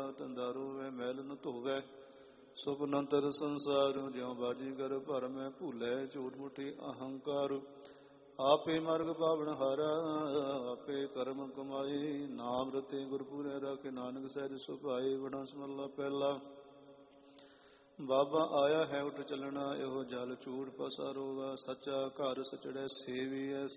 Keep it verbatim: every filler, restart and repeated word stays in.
ਤੰਦਾਰੂ ਵੇ ਮੈਲ ਨ ਧੋਵੈ। ਸੁਖ ਨੰਤਰ ਸੰਸਾਰ ਜਿਉ ਬਾਜੀ ਕਰ ਭਰ ਮੈਂ ਭੂਲੇ ਝੂਠ ਮੁਠੀ ਅਹੰਕਾਰ। ਆਪੇ ਮਰਗ ਪਾਵਨ ਹਾਰਾ ਆਪੇ ਕਰਮ ਕਮਾਈ। ਨਾਮ ਰਤੇ ਗੁਰਪੂਰੇ ਰਾਖੇ ਨਾਨਕ ਸਹਿਜ ਸੁਭਾਈ। ਵਡਾਂ ਸਮੱਲਾ ਪਹਿਲਾ ਬਾਬਾ ਆਇਆ ਹੈ ਉਠ ਚੱਲਣਾ ਇਹੋ ਜਲ ਝੂਠ ਪਸਾਰੋਗਾ। ਸੱਚਾ ਘਰ ਸਚੜੈ ਸੇਵੀਐ